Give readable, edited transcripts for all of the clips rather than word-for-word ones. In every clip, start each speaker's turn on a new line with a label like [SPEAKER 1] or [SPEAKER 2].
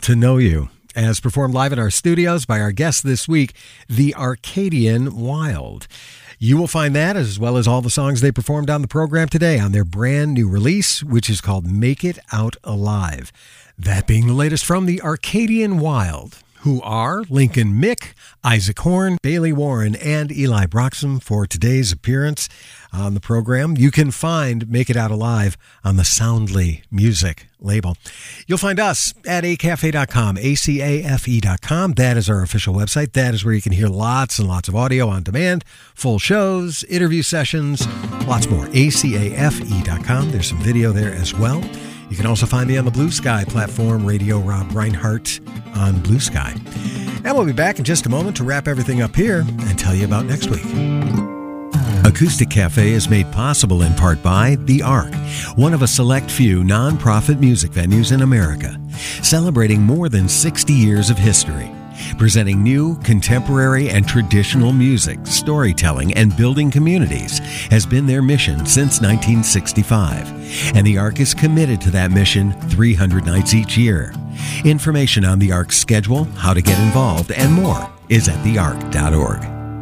[SPEAKER 1] to Know You, as performed live in our studios by our guest this week, the Arcadian Wild. You will find that, as well as all the songs they performed on the program today, on their brand new release, which is called Make It Out Alive. That being the latest from the Arcadian Wild, who are Lincoln Mick, Isaac Horn, Bailey Warren, and Eli Broxham for today's appearance on the program. You can find Make It Out Alive on the Soundly Music label. You'll find us at acafe.com, acafe.com. That is our official website. That is where you can hear lots and lots of audio on demand, full shows, interview sessions, lots more. acafe.com. There's some video there as well. You can also find me on the Blue Sky platform, Radio Rob Reinhardt on Blue Sky. And we'll be back in just a moment to wrap everything up here and tell you about next week. Acoustic Cafe is made possible in part by The Ark, one of a select few non-profit music venues in America, celebrating more than 60 years of history. Presenting new, contemporary, and traditional music, storytelling, and building communities has been their mission since 1965. And the Ark is committed to that mission 300 nights each year. Information on the Ark's schedule, how to get involved, and more is at theark.org.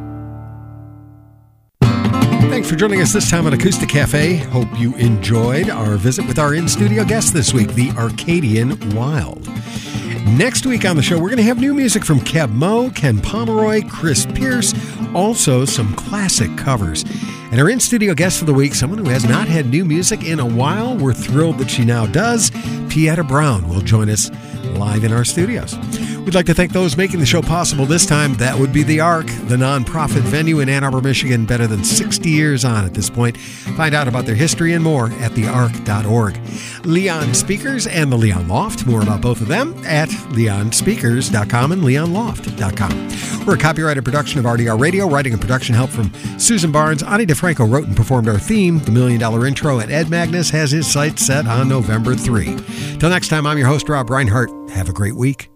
[SPEAKER 1] Thanks for joining us this time on Acoustic Cafe. Hope you enjoyed our visit with our in-studio guest this week, the Arcadian Wild. Next week on the show, we're going to have new music from Keb Mo, Ken Pomeroy, Chris Pierce, also some classic covers. And our in-studio guest for the week, someone who has not had new music in a while. We're thrilled that she now does. Pieta Brown will join us live in our studios. We'd like to thank those making the show possible this time. That would be The Ark, the nonprofit venue in Ann Arbor, Michigan, better than 60 years on at this point. Find out about their history and more at theark.org. Leon Speakers and the Leon Loft, more about both of them at leonspeakers.com and leonloft.com. We're a copyrighted production of RDR Radio, writing and production help from Susan Barnes. Ani DeFranco wrote and performed our theme, The $1 Million Intro, and Ed Magnus has his sights set on November 3. Till next time, I'm your host, Rob Reinhardt. Have a great week.